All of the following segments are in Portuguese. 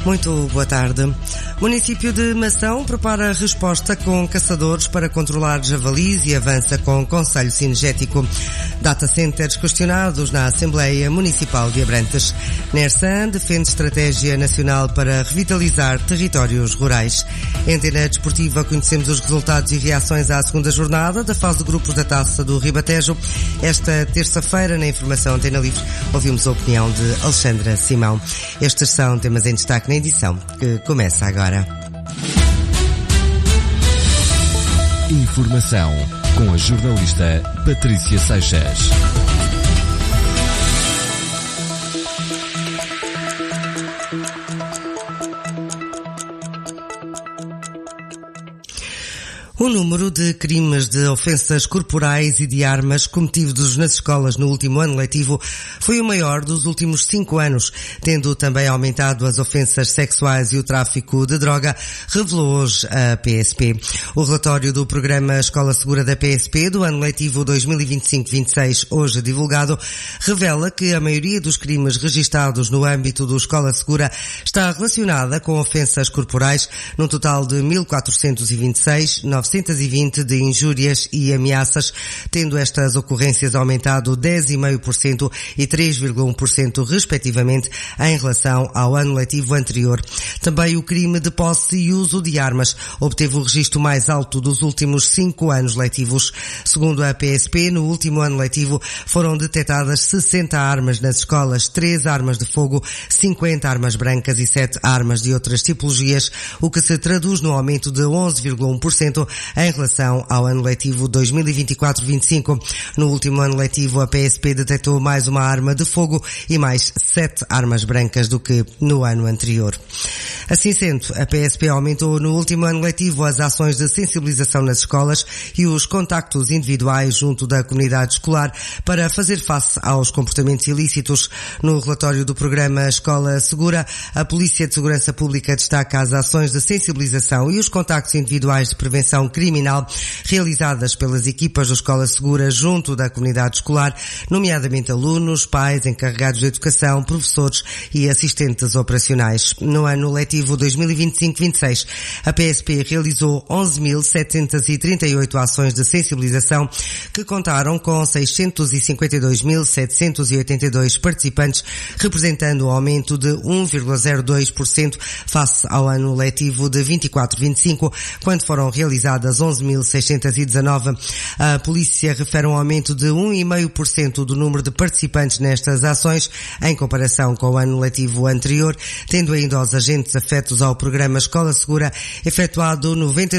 Muito boa tarde. O município de Mação prepara resposta com caçadores para controlar javalis e avança com conselho cinegético. Data centers questionados na Assembleia Municipal de Abrantes. Nersan defende estratégia nacional para revitalizar territórios rurais. Em Antena Desportiva conhecemos os resultados e reações à segunda jornada da fase de grupos da Taça do Ribatejo. Esta terça-feira, na Informação Antena Livre, ouvimos a opinião de Alexandra Simão. Estes são temas em destaque na edição que começa agora. Informação com a jornalista Patrícia Seixas. O número de crimes de ofensas corporais e de armas cometidos nas escolas no último ano letivo foi o maior dos últimos 5 anos, tendo também aumentado as ofensas sexuais e o tráfico de droga, revelou hoje a PSP. O relatório do programa Escola Segura da PSP do ano letivo 2025-26, hoje divulgado, revela que a maioria dos crimes registados no âmbito do Escola Segura está relacionada com ofensas corporais, num total de 1.426, 920 de injúrias e ameaças, tendo estas ocorrências aumentado 10,5% e 3,1% respectivamente em relação ao ano letivo anterior. Também o crime de posse e uso de armas obteve o registro mais alto dos últimos 5 anos letivos. Segundo a PSP, no último ano letivo foram detectadas 60 armas nas escolas, 3 armas de fogo, 50 armas brancas e 7 armas de outras tipologias, o que se traduz no aumento de 11,1% em relação ao ano letivo 2024-25. No último ano letivo, a PSP detectou mais uma arma de fogo e mais 7 armas brancas do que no ano anterior. Assim sendo, a PSP aumentou no último ano letivo as ações de sensibilização nas escolas e os contactos individuais junto da comunidade escolar para fazer face aos comportamentos ilícitos. No relatório do programa Escola Segura, a Polícia de Segurança Pública destaca as ações de sensibilização e os contactos individuais de prevenção criminal realizadas pelas equipas da Escola Segura junto da comunidade escolar, nomeadamente alunos, pais, encarregados de educação, professores e assistentes operacionais. No ano letivo 2025-26, a PSP realizou 11.738 ações de sensibilização que contaram com 652.782 participantes, representando um aumento de 1,02% face ao ano letivo de 24-25, quando foram realizadas 11.619. A polícia refere um aumento de 1,5% do número de participantes nestas ações em comparação com o ano letivo anterior, tendo ainda os agentes afetos ao programa Escola Segura efetuado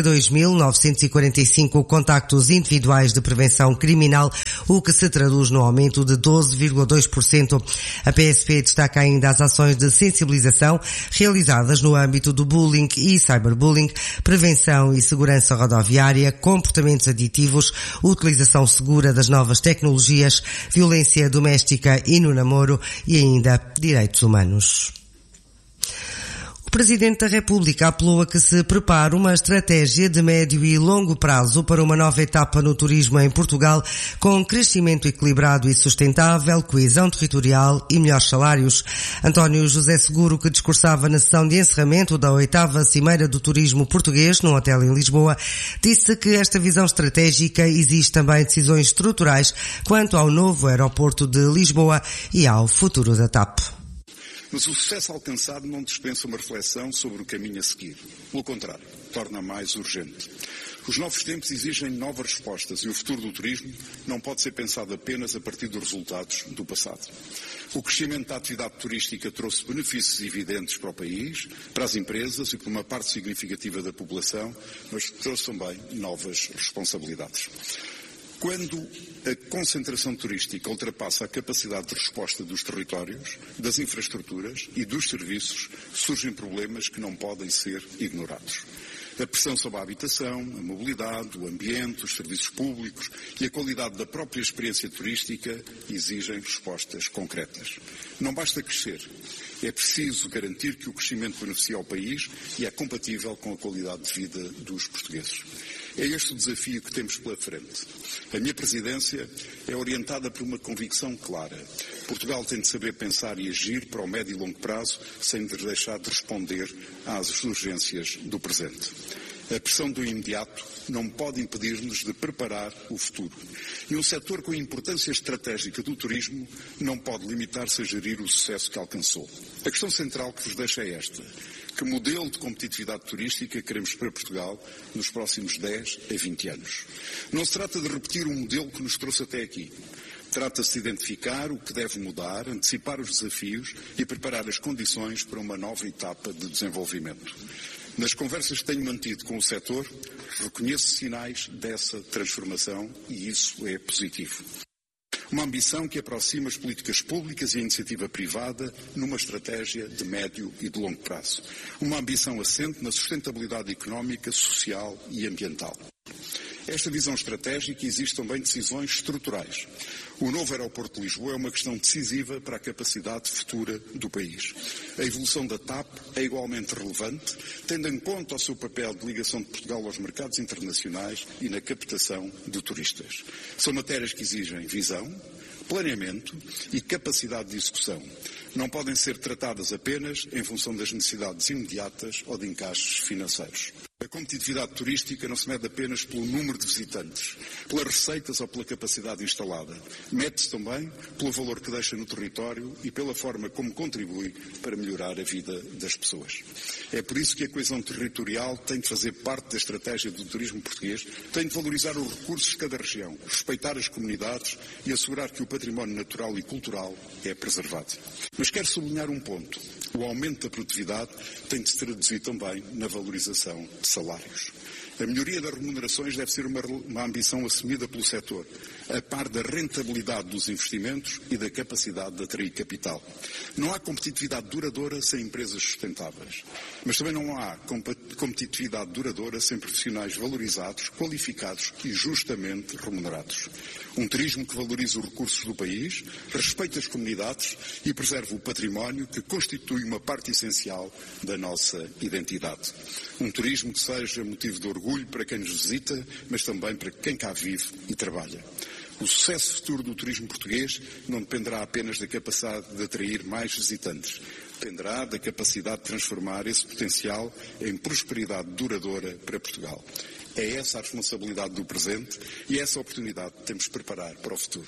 92.945 contactos individuais de prevenção criminal, o que se traduz no aumento de 12,2%. A PSP destaca ainda as ações de sensibilização realizadas no âmbito do bullying e cyberbullying, prevenção e segurança rodoviária, comportamentos aditivos, utilização segura das novas tecnologias, violência doméstica e no namoro e ainda direitos humanos. O Presidente da República apelou a que se prepare uma estratégia de médio e longo prazo para uma nova etapa no turismo em Portugal, com crescimento equilibrado e sustentável, coesão territorial e melhores salários. António José Seguro, que discursava na sessão de encerramento da 8ª Cimeira do Turismo Português, num hotel em Lisboa, disse que esta visão estratégica exige também decisões estruturais quanto ao novo aeroporto de Lisboa e ao futuro da TAP. Mas o sucesso alcançado não dispensa uma reflexão sobre o caminho a seguir. Pelo contrário, torna mais urgente. Os novos tempos exigem novas respostas e o futuro do turismo não pode ser pensado apenas a partir dos resultados do passado. O crescimento da atividade turística trouxe benefícios evidentes para o país, para as empresas e para uma parte significativa da população, mas trouxe também novas responsabilidades. Quando a concentração turística ultrapassa a capacidade de resposta dos territórios, das infraestruturas e dos serviços, surgem problemas que não podem ser ignorados. A pressão sobre a habitação, a mobilidade, o ambiente, os serviços públicos e a qualidade da própria experiência turística exigem respostas concretas. Não basta crescer. É preciso garantir que o crescimento beneficia ao país e é compatível com a qualidade de vida dos portugueses. É este o desafio que temos pela frente. A minha presidência é orientada por uma convicção clara. Portugal tem de saber pensar e agir para o médio e longo prazo, sem deixar de responder às urgências do presente. A pressão do imediato não pode impedir-nos de preparar o futuro. E um setor com a importância estratégica do turismo não pode limitar-se a gerir o sucesso que alcançou. A questão central que vos deixo é esta. Que modelo de competitividade turística queremos para Portugal nos próximos 10 a 20 anos? Não se trata de repetir um modelo que nos trouxe até aqui. Trata-se de identificar o que deve mudar, antecipar os desafios e preparar as condições para uma nova etapa de desenvolvimento. Nas conversas que tenho mantido com o setor, reconheço sinais dessa transformação e isso é positivo. Uma ambição que aproxima as políticas públicas e a iniciativa privada numa estratégia de médio e de longo prazo. Uma ambição assente na sustentabilidade económica, social e ambiental. Esta visão estratégica exige também decisões estruturais. O novo aeroporto de Lisboa é uma questão decisiva para a capacidade futura do país. A evolução da TAP é igualmente relevante, tendo em conta o seu papel de ligação de Portugal aos mercados internacionais e na captação de turistas. São matérias que exigem visão, planeamento e capacidade de execução. Não podem ser tratadas apenas em função das necessidades imediatas ou de encaixes financeiros. A competitividade turística não se mede apenas pelo número de visitantes, pelas receitas ou pela capacidade instalada. Mede-se também pelo valor que deixa no território e pela forma como contribui para melhorar a vida das pessoas. É por isso que a coesão territorial tem de fazer parte da estratégia do turismo português, tem de valorizar os recursos de cada região, respeitar as comunidades e assegurar que o património natural e cultural é preservado. Mas quero sublinhar um ponto. O aumento da produtividade tem de se traduzir também na valorização de salários. A melhoria das remunerações deve ser uma ambição assumida pelo setor, a par da rentabilidade dos investimentos e da capacidade de atrair capital. Não há competitividade duradoura sem empresas sustentáveis, mas também não há competitividade duradoura sem profissionais valorizados, qualificados e justamente remunerados. Um turismo que valoriza os recursos do país, respeita as comunidades e preserva o património que constitui uma parte essencial da nossa identidade. Um turismo que seja motivo de orgulho para quem nos visita, mas também para quem cá vive e trabalha. O sucesso futuro do turismo português não dependerá apenas da capacidade de atrair mais visitantes. Dependerá da capacidade de transformar esse potencial em prosperidade duradoura para Portugal. É essa a responsabilidade do presente e essa oportunidade que temos de preparar para o futuro.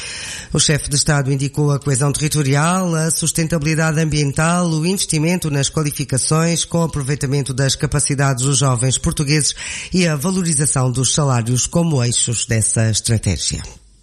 O chefe de Estado indicou a coesão territorial, a sustentabilidade ambiental, o investimento nas qualificações com aproveitamento das capacidades dos jovens portugueses e a valorização dos salários como eixos dessa estratégia.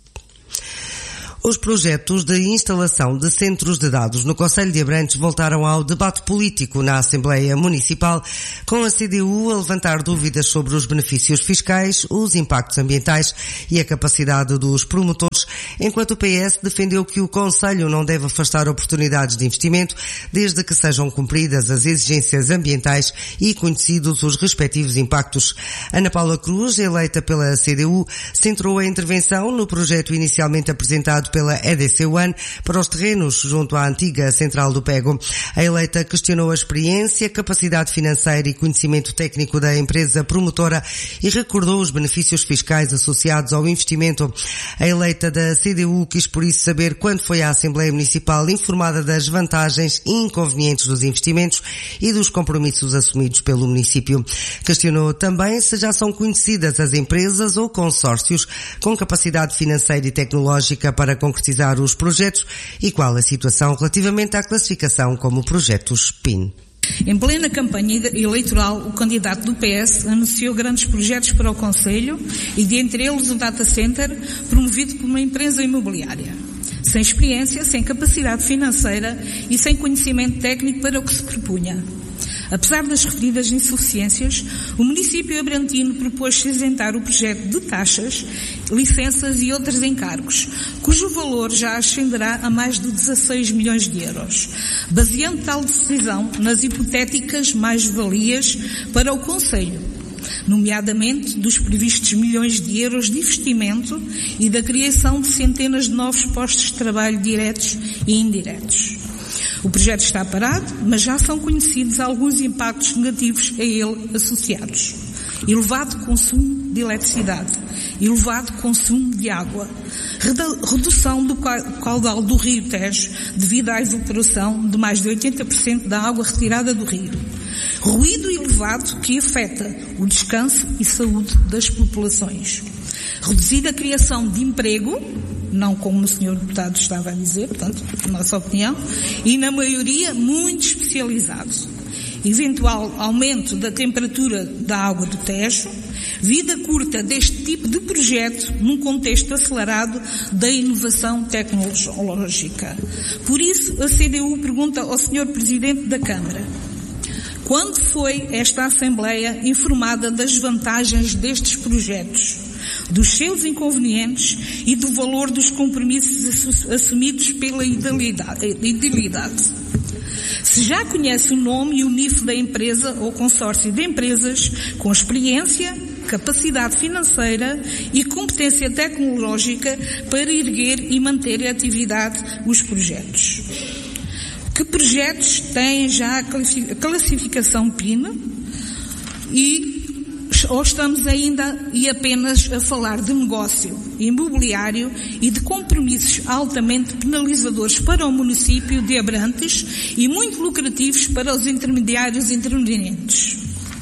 Os projetos de instalação de centros de dados no Concelho de Abrantes voltaram ao debate político na Assembleia Municipal, com a CDU a levantar dúvidas sobre os benefícios fiscais, os impactos ambientais e a capacidade dos promotores, enquanto o PS defendeu que o Concelho não deve afastar oportunidades de investimento, desde que sejam cumpridas as exigências ambientais e conhecidos os respectivos impactos. Ana Paula Cruz, eleita pela CDU, centrou a intervenção no projeto inicialmente apresentado pela EDC One para os terrenos junto à antiga central do Pego. A eleita questionou a experiência, capacidade financeira e conhecimento técnico da empresa promotora e recordou os benefícios fiscais associados ao investimento. A eleita da CDU quis por isso saber quando foi à Assembleia Municipal informada das vantagens e inconvenientes dos investimentos e dos compromissos assumidos pelo município. Questionou também se já são conhecidas as empresas ou consórcios com capacidade financeira e tecnológica para concretizar os projetos e qual a situação relativamente à classificação como projetos PIN. Em plena campanha eleitoral, o candidato do PS anunciou grandes projetos para o Concelho e dentre eles o data center promovido por uma empresa imobiliária. Sem experiência, sem capacidade financeira e sem conhecimento técnico para o que se propunha. Apesar das referidas insuficiências, o município abrantino propôs-se isentar o projeto de taxas, licenças e outros encargos, cujo valor já ascenderá a mais de 16 milhões de euros, baseando tal decisão nas hipotéticas mais-valias para o Concelho, nomeadamente dos previstos milhões de euros de investimento e da criação de centenas de novos postos de trabalho diretos e indiretos. O projeto está parado, mas já são conhecidos alguns impactos negativos a ele associados. elevado consumo de eletricidade, elevado consumo de água, redução do caudal do rio Tejo devido à evaporação de mais de 80% da água retirada do rio, ruído elevado que afeta o descanso e saúde das populações, reduzida a criação de emprego, não como o Sr. Deputado estava a dizer, portanto, nossa opinião, e na maioria muito especializado, eventual aumento da temperatura da água do Tejo, vida curta deste tipo de projeto num contexto acelerado da inovação tecnológica. Por isso, a CDU pergunta ao Sr. Presidente da Câmara: quando foi esta Assembleia informada das vantagens destes projetos, dos seus inconvenientes e do valor dos compromissos assumidos pela idealidade? Se já conhece o nome e o NIF da empresa ou consórcio de empresas com experiência, capacidade financeira e competência tecnológica para erguer e manter em atividade os projetos. Que projetos têm já a classificação PIN ou estamos ainda e apenas a falar de negócio imobiliário e de compromissos altamente penalizadores para o município de Abrantes e muito lucrativos para os intermediários intervenientes?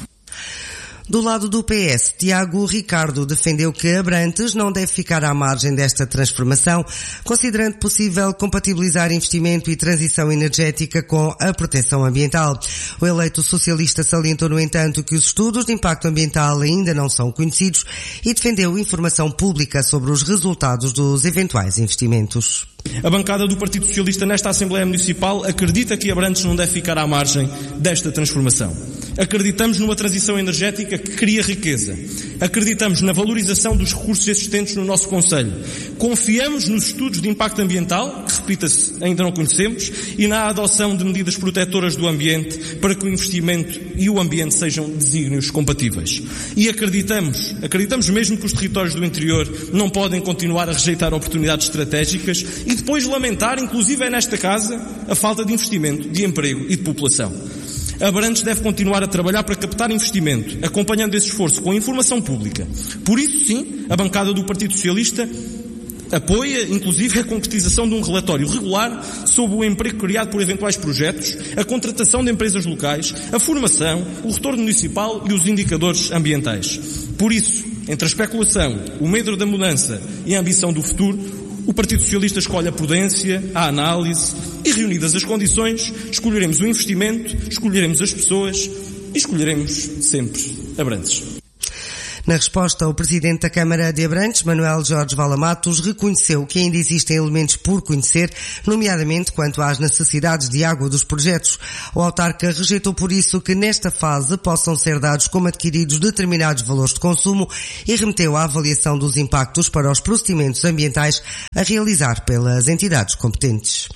Do lado do PS, Tiago Ricardo defendeu que Abrantes não deve ficar à margem desta transformação, considerando possível compatibilizar investimento e transição energética com a proteção ambiental. O eleito socialista salientou, no entanto, que os estudos de impacto ambiental ainda não são conhecidos e defendeu informação pública sobre os resultados dos eventuais investimentos. A bancada do Partido Socialista nesta Assembleia Municipal acredita que Abrantes não deve ficar à margem desta transformação. Acreditamos numa transição energética que cria riqueza. Acreditamos na valorização dos recursos existentes no nosso concelho. Confiamos nos estudos de impacto ambiental, que, repita-se, ainda não conhecemos, e na adoção de medidas protetoras do ambiente para que o investimento e o ambiente sejam desígnios compatíveis. E acreditamos mesmo que os territórios do interior não podem continuar a rejeitar oportunidades estratégicas e depois lamentar, inclusive nesta casa, a falta de investimento, de emprego e de população. Abrantes deve continuar a trabalhar para captar investimento, acompanhando esse esforço com a informação pública. Por isso, sim, a bancada do Partido Socialista apoia, inclusive, a concretização de um relatório regular sobre o emprego criado por eventuais projetos, a contratação de empresas locais, a formação, o retorno municipal e os indicadores ambientais. Por isso, entre a especulação, o medo da mudança e a ambição do futuro, o Partido Socialista escolhe a prudência, a análise e, reunidas as condições, escolheremos o investimento, escolheremos as pessoas e escolheremos sempre Abrantes. Na resposta, o Presidente da Câmara de Abrantes, Manuel Jorge Vala Matos, reconheceu que ainda existem elementos por conhecer, nomeadamente quanto às necessidades de água dos projetos. O autarca rejeitou por isso que nesta fase possam ser dados como adquiridos determinados valores de consumo e remeteu à avaliação dos impactos para os procedimentos ambientais a realizar pelas entidades competentes.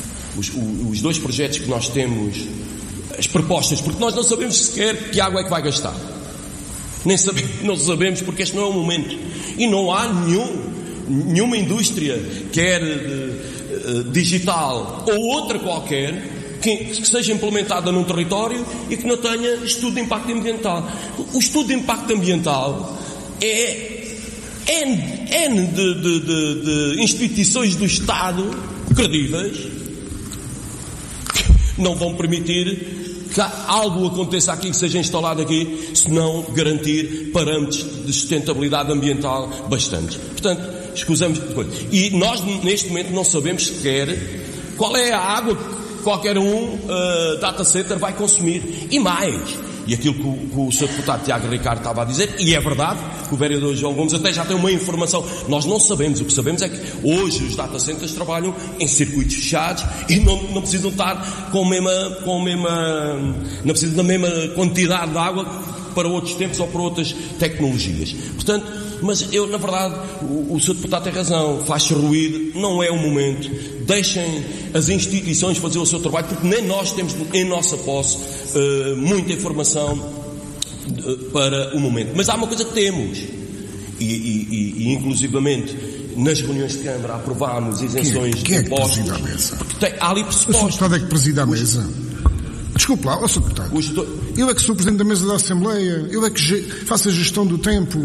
Os dois projetos que nós temos, as propostas, porque nós não sabemos sequer que água é que vai gastar. Não sabemos porque este não é o momento. E não há nenhuma indústria, quer digital ou outra qualquer, que seja implementada num território e que não tenha estudo de impacto ambiental. O estudo de impacto ambiental é N de instituições do Estado credíveis que não vão permitir que algo aconteça aqui, que seja instalado aqui, se não garantir parâmetros de sustentabilidade ambiental bastantes. Portanto, escusamos depois. E nós, neste momento, não sabemos sequer qual é a água que qualquer data center vai consumir. E mais. E aquilo que o Sr. Deputado Tiago Ricardo estava a dizer, e é verdade, que o vereador João Gomes até já tem uma informação. Nós não sabemos. O que sabemos é que hoje os data centers trabalham em circuitos fechados e não precisam estar não precisam da mesma quantidade de água para outros tempos ou para outras tecnologias. Portanto, mas eu, na verdade, o Sr. Deputado tem razão, faz-se ruído, não é o momento. Deixem as instituições fazer o seu trabalho, porque nem nós temos em nossa posse muita informação para o momento. Mas há uma coisa que temos, e inclusivamente nas reuniões de Câmara aprovámos isenções de impostos. Há ali pressupostos. O Sr. Deputado é que preside a mesa. Desculpe lá, ó Sr. Deputado. Eu é que sou Presidente da Mesa da Assembleia, eu é que faço a gestão do tempo.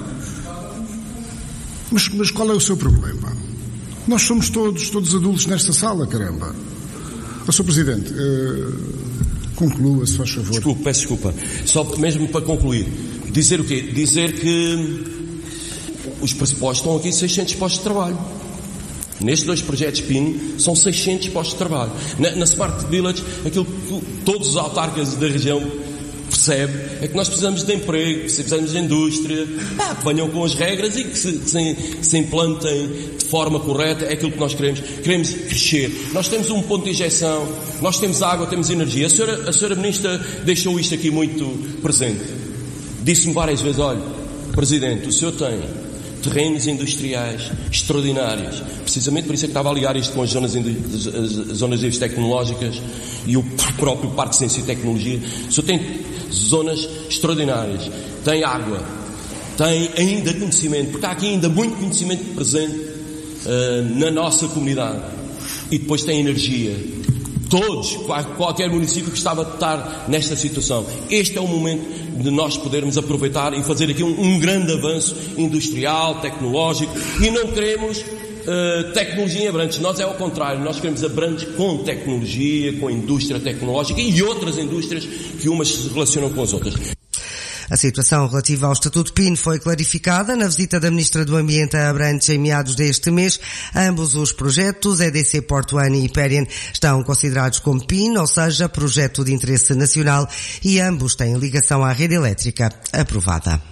Mas qual é o seu problema? Nós somos todos adultos nesta sala, caramba. Ó Sr. Presidente, conclua, se faz favor. Desculpe, peço desculpa. Só mesmo para concluir. Dizer o quê? Dizer que os pressupostos estão aqui 600 postos de trabalho. Nestes 2 projetos PIN são 600 postos de trabalho. Na Smart Village, aquilo que todos os autarcas da região percebem é que nós precisamos de emprego, precisamos de indústria, que venham com as regras e que se implantem de forma correta. É aquilo que nós queremos. Queremos crescer. Nós temos um ponto de injeção, nós temos água, temos energia. A senhora Ministra deixou isto aqui muito presente. Disse-me várias vezes, olha, Presidente, o senhor tem terrenos industriais extraordinários. Precisamente por isso é que estava a ligar isto com as zonas tecnológicas e o próprio Parque de Ciência e Tecnologia. O senhor tem zonas extraordinárias, tem água, tem ainda conhecimento, porque há aqui ainda muito conhecimento presente na nossa comunidade. E depois tem energia. Todos, qualquer município que gostava de estar nesta situação. Este é o momento de nós podermos aproveitar e fazer aqui um grande avanço industrial, tecnológico, e não queremos tecnologia em Abrantes. Nós é ao contrário, nós queremos Abrantes com tecnologia, com indústria tecnológica e outras indústrias que umas se relacionam com as outras. A situação relativa ao Estatuto PIN foi clarificada na visita da Ministra do Ambiente a Abrantes em meados deste mês. Ambos os projetos, EDC Porto One e Hyperion, estão considerados como PIN, ou seja, projeto de interesse nacional, e ambos têm ligação à rede elétrica aprovada.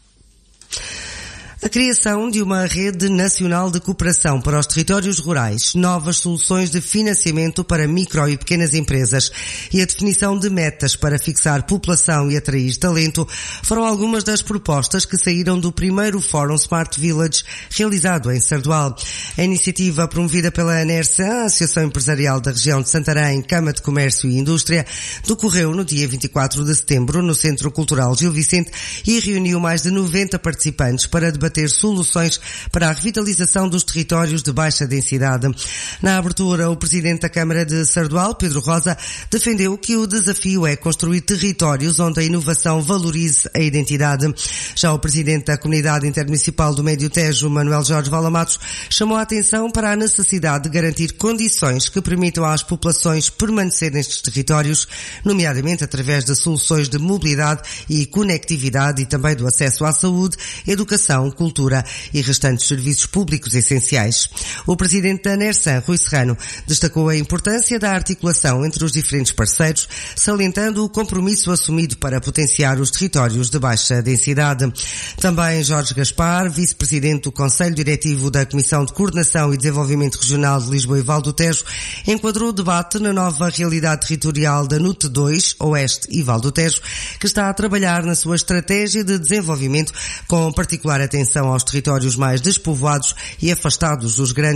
A criação de uma rede nacional de cooperação para os territórios rurais, novas soluções de financiamento para micro e pequenas empresas e a definição de metas para fixar população e atrair talento foram algumas das propostas que saíram do primeiro Fórum Smart Village realizado em Sardual. A iniciativa, promovida pela ANERSA, Associação Empresarial da Região de Santarém, Câmara de Comércio e Indústria, decorreu no dia 24 de setembro no Centro Cultural Gil Vicente e reuniu mais de 90 participantes para debater soluções para a revitalização dos territórios de baixa densidade. Na abertura, o Presidente da Câmara de Sardual, Pedro Rosa, defendeu que o desafio é construir territórios onde a inovação valorize a identidade. Já o Presidente da Comunidade Intermunicipal do Médio Tejo, Manuel Jorge Valamatos, chamou a atenção para a necessidade de garantir condições que permitam às populações permanecer nestes territórios, nomeadamente através de soluções de mobilidade e conectividade e também do acesso à saúde, educação, cultura e restantes serviços públicos essenciais. O Presidente da ANERSAN, Rui Serrano, destacou a importância da articulação entre os diferentes parceiros, salientando o compromisso assumido para potenciar os territórios de baixa densidade. Também Jorge Gaspar, Vice-Presidente do Conselho Diretivo da Comissão de Coordenação e Desenvolvimento Regional de Lisboa e Val do Tejo, enquadrou o debate na nova realidade territorial da NUT 2, Oeste e Val do Tejo, que está a trabalhar na sua estratégia de desenvolvimento com particular atenção aos territórios mais despovoados e afastados dos grandes